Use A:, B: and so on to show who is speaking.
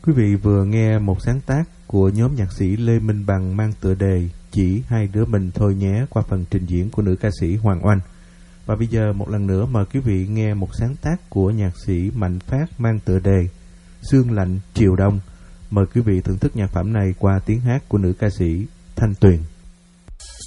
A: Quý vị vừa nghe một sáng tác của nhóm nhạc sĩ Lê Minh Bằng mang tựa đề Chỉ Hai Đứa Mình Thôi Nhé qua phần trình diễn của nữ ca sĩ Hoàng Oanh. Và bây giờ một lần nữa mời quý vị nghe một sáng tác của nhạc sĩ Mạnh Phát mang tựa đề Sương Lạnh Chiều Đông. Mời quý vị thưởng thức nhạc phẩm này qua tiếng hát của nữ ca sĩ Thanh Tuyền.